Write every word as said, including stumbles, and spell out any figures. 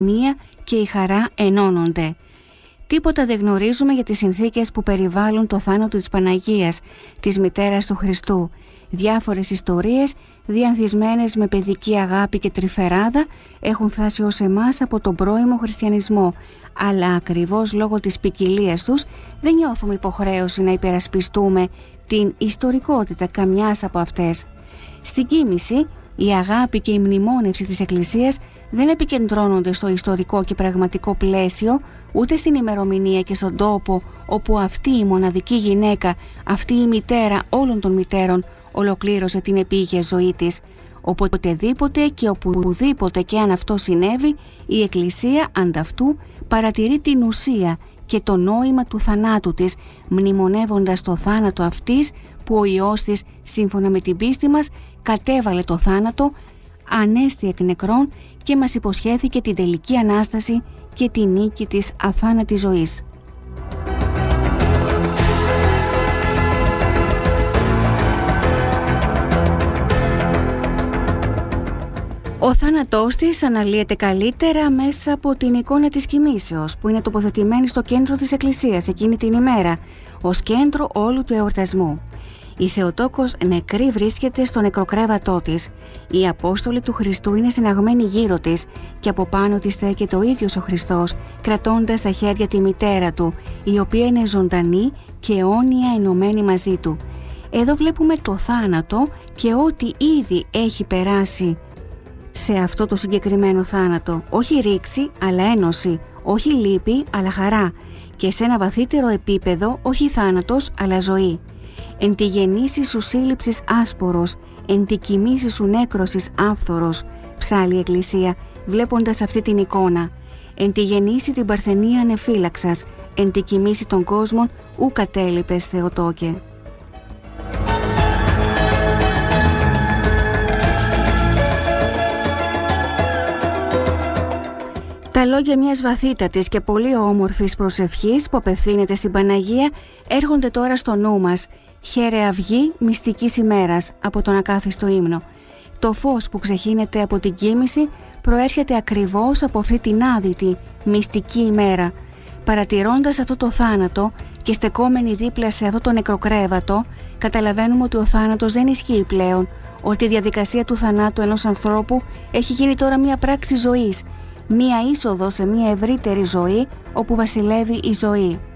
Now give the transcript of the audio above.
μία και η χαρά ενώνονται. Τίποτα δεν γνωρίζουμε για τις συνθήκες που περιβάλλουν το θάνατο της Παναγίας, της μητέρας του Χριστού. Διάφορες ιστορίες, διανθισμένες με παιδική αγάπη και τρυφεράδα, έχουν φτάσει ως εμάς από τον πρώιμο χριστιανισμό, αλλά ακριβώς λόγω της ποικιλίας τους δεν νιώθουμε υποχρέωση να υπερασπιστούμε την ιστορικότητα καμιάς από αυτές. Στην κοίμηση, η αγάπη και η μνημόνευση της Εκκλησίας δεν επικεντρώνονται στο ιστορικό και πραγματικό πλαίσιο, ούτε στην ημερομηνία και στον τόπο όπου αυτή η μοναδική γυναίκα, αυτή η μητέρα όλων των μητέρων, ολοκλήρωσε την επίγεια ζωή της. Οποτεδήποτε και οπουδήποτε και αν αυτό συνέβη, η Εκκλησία ανταυτού παρατηρεί την ουσία και το νόημα του θανάτου της, μνημονεύοντας το θάνατο αυτής που ο Υιός της, σύμφωνα με την πίστη μας, κατέβαλε το θάνατο, ανέστη εκ νεκρών και μας υποσχέθηκε την τελική Ανάσταση και τη νίκη της αθάνατης ζωής. Ο θάνατός της αναλύεται καλύτερα μέσα από την εικόνα της κοιμήσεως, που είναι τοποθετημένη στο κέντρο της Εκκλησίας εκείνη την ημέρα, ως κέντρο όλου του εορτασμού. Η Θεοτόκος νεκρή βρίσκεται στο νεκροκρέβατό της. Οι Απόστολοι του Χριστού είναι συναγμένοι γύρω της και από πάνω της στέκεται ο ίδιος ο Χριστός, κρατώντας στα χέρια τη μητέρα του, η οποία είναι ζωντανή και αιώνια ενωμένη μαζί του. Εδώ βλέπουμε το θάνατο και ό,τι ήδη έχει περάσει σε αυτό το συγκεκριμένο θάνατο. Όχι ρήξη, αλλά ένωση. Όχι λύπη, αλλά χαρά. Και σε ένα βαθύτερο επίπεδο, όχι θάνατος, αλλά ζωή. Εν τη γεννήση σου σύλληψης άσπορος, εν τη κοιμήση σου νέκρωσης άφθορος, ψάλλει η Εκκλησία, βλέποντας αυτή την εικόνα. Εν τη γεννήση την παρθενία ανεφύλαξας, εν τη κοιμήση των κόσμων ου κατέλειπες Θεοτόκε. Τα λόγια μιας βαθύτατης και πολύ όμορφης προσευχής που απευθύνεται στην Παναγία έρχονται τώρα στο νου μας. «Χαίρε αυγή μυστικής ημέρας» από τον ακάθιστο ύμνο. Το φως που ξεχύνεται από την κοίμηση προέρχεται ακριβώς από αυτή την άδυτη μυστική ημέρα. Παρατηρώντας αυτό το θάνατο και στεκόμενοι δίπλα σε αυτό το νεκροκρέβατο, καταλαβαίνουμε ότι ο θάνατος δεν ισχύει πλέον, ότι η διαδικασία του θανάτου ενός ανθρώπου έχει γίνει τώρα μια πράξη ζωής, μία είσοδο σε μία ευρύτερη ζωή όπου βασιλεύει η ζωή.